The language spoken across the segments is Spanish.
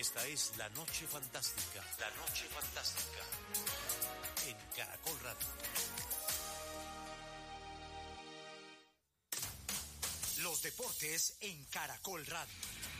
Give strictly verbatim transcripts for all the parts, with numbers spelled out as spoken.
Esta es La Noche Fantástica. La Noche Fantástica. En Caracol Radio. Los deportes en Caracol Radio.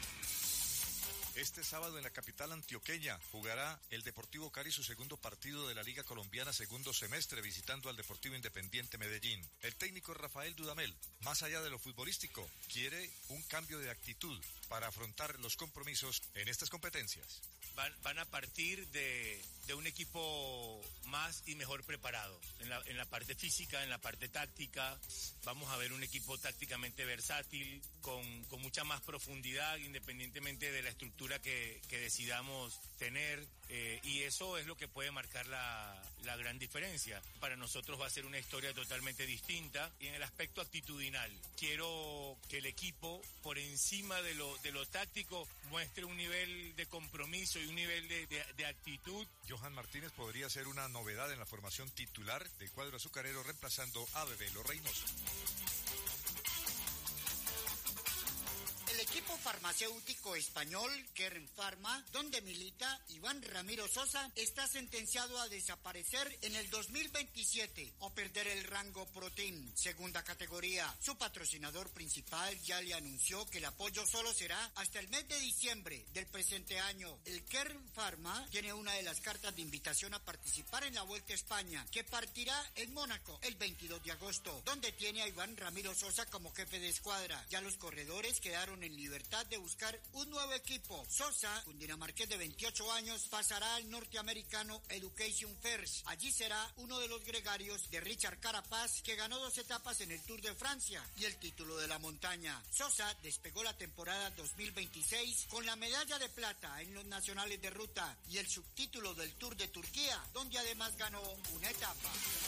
Este sábado en la capital antioqueña jugará el Deportivo Cali su segundo partido de la Liga Colombiana segundo semestre visitando al Deportivo Independiente Medellín. El técnico Rafael Dudamel, más allá de lo futbolístico, quiere un cambio de actitud para afrontar los compromisos en estas competencias. Van, van a partir de, de un equipo más y mejor preparado. En la, en la parte física, en la parte táctica, vamos a ver un equipo tácticamente versátil, con, con mucha más profundidad, independientemente de la estructura que, que decidamos tener, eh, y eso es lo que puede marcar la, la gran diferencia. Para nosotros va a ser una historia totalmente distinta, y en el aspecto actitudinal, quiero que el equipo, por encima de lo, de lo táctico, muestre un nivel de compromiso y un nivel de, de, de actitud. Johan Martínez podría ser una novedad en la formación titular del cuadro azucarero, reemplazando a Bebelo Reynoso. El equipo farmacéutico español Kern Pharma, donde milita Iván Ramiro Sosa, está sentenciado a desaparecer en el dos mil veintisiete o perder el rango Protein, segunda categoría. Su patrocinador principal ya le anunció que el apoyo solo será hasta el mes de diciembre del presente año. El Kern Pharma tiene una de las cartas de invitación a participar en la Vuelta a España, que partirá en Mónaco el veintidós de agosto, donde tiene a Iván Ramiro Sosa como jefe de escuadra. Ya los corredores quedaron en libertad de buscar un nuevo equipo. Sosa, cundinamarqués de veintiocho años, pasará al norteamericano Education First. Allí será uno de los gregarios de Richard Carapaz, que ganó dos etapas en el Tour de Francia y el título de la montaña. Sosa despegó la temporada dos mil veintiséis con la medalla de plata en los nacionales de ruta y el subtítulo del Tour de Turquía, donde además ganó una etapa.